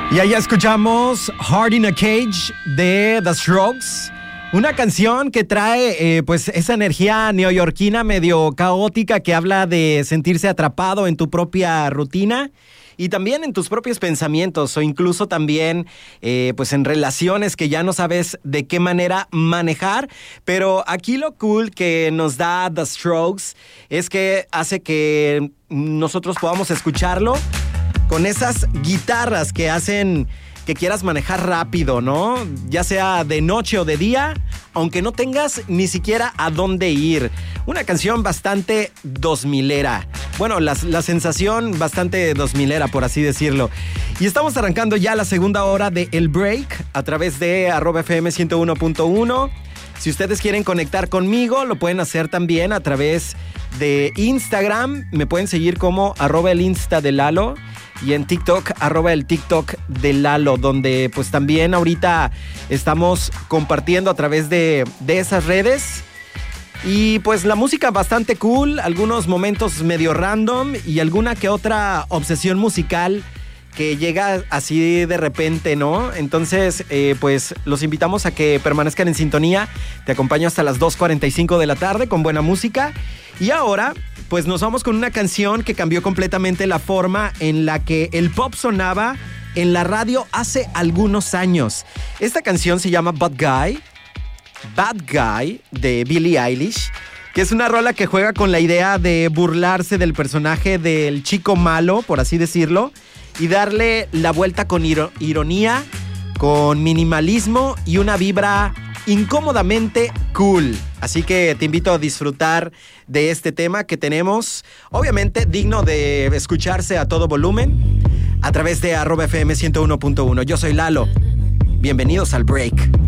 Y allá escuchamos Heart in a Cage de The Strokes. Una canción que trae pues esa energía neoyorquina medio caótica que habla de sentirse atrapado en tu propia rutina y también en tus propios pensamientos o incluso también pues en relaciones que ya no sabes de qué manera manejar. Pero aquí lo cool que nos da The Strokes es que hace que nosotros podamos escucharlo con esas guitarras que hacen que quieras manejar rápido, ¿no? Ya sea de noche o de día, aunque no tengas ni siquiera a dónde ir. Una canción bastante 2000era. Bueno, la sensación bastante 2000era, por así decirlo. Y estamos arrancando ya la segunda hora de El Break a través de @FM 101.1. Si ustedes quieren conectar conmigo, lo pueden hacer también a través de Instagram. Me pueden seguir como @el Insta de Lalo. Y en TikTok, @el TikTok de Lalo, donde pues también ahorita estamos compartiendo a través de esas redes. Y pues la música bastante cool, algunos momentos medio random y alguna que otra obsesión musical que llega así de repente, ¿no? Entonces, pues los invitamos a que permanezcan en sintonía. Te acompaño hasta las 2:45 de la tarde con buena música. Y ahora, pues nos vamos con una canción que cambió completamente la forma en la que el pop sonaba en la radio hace algunos años. Esta canción se llama Bad Guy de Billie Eilish, que es una rola que juega con la idea de burlarse del personaje del chico malo, por así decirlo, y darle la vuelta con ironía, con minimalismo y una vibra incómodamente cool. Así que te invito a disfrutar de este tema que tenemos, obviamente digno de escucharse a todo volumen, a través de @FM 101.1. Yo soy Lalo. Bienvenidos al Break.